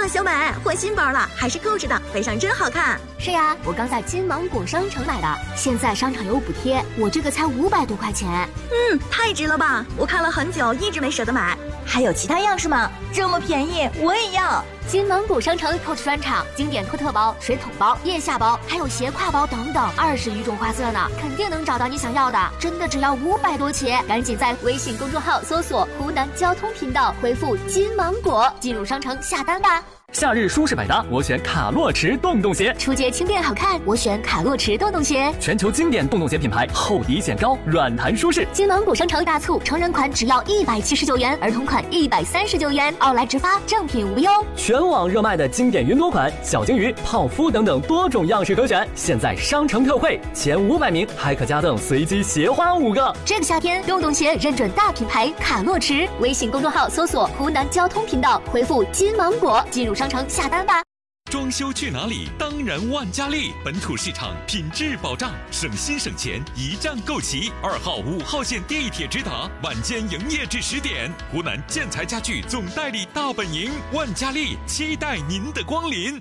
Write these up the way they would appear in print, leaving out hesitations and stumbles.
哇，小美换新包了，还是购置的，背上真好看。 是呀，我刚在金芒果商城买的，现在商场有补贴，我这个才500多块钱。 太值了吧！我看了很久，一直没舍得买。 还有其他样式吗？这么便宜，我也要。 金芒果商城 Coach 专场经典托特包、水桶包、腋下包，还有斜挎包等等，20余种花色呢，肯定能找到你想要的。真的只要500多起，赶紧在微信公众号搜索湖南交通频道，回复金芒果进入商城下单吧。 夏日舒适百搭，我选卡洛驰洞洞鞋。 出街轻便好看，我选卡洛驰洞洞鞋。 全球经典洞洞鞋品牌，厚底显高，软弹舒适。 金芒果商城大促，成人款只要179元，儿童款139元，奥莱直发，正品无忧。 全网热卖的经典云朵款、小金鱼、泡芙等等多种样式可选，现在商城特惠，前500名还可加赠随机鞋花5个。 这个夏天，洞洞鞋认准大品牌卡洛驰，微信公众号搜索湖南交通频道，回复金芒果进入商城下单吧。 装修去哪里？当然万家丽，本土市场，品质保障，省心省钱，一站购齐。2号、5号线地铁直达，晚间营业至10点。湖南建材家具总代理大本营，万家丽期待您的光临。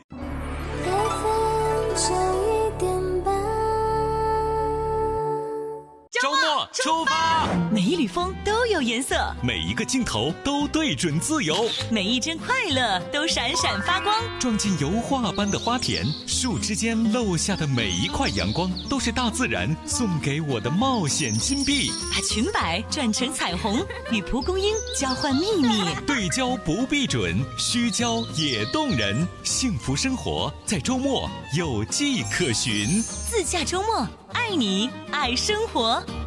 周末出发， 每一缕风都有颜色， 每一个镜头都对准自由， 每一帧快乐都闪闪发光。 撞进油画般的花田，树枝间漏下的每一块阳光，都是大自然送给我的冒险金币。 把裙摆转成彩虹，与蒲公英交换秘密。 对焦不必准，虚焦也动人。幸福生活在周末有迹可循。 自驾周末，爱你爱生活。